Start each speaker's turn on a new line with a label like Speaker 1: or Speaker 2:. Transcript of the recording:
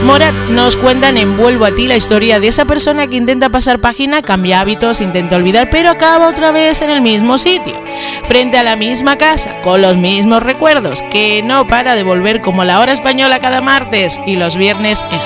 Speaker 1: Morat nos cuenta en Vuelvo a ti la historia de esa persona que intenta pasar página, cambia hábitos, intenta olvidar, pero acaba otra vez en el mismo sitio, frente a la misma casa, con los mismos recuerdos, que no para de volver como la hora española cada martes y los viernes en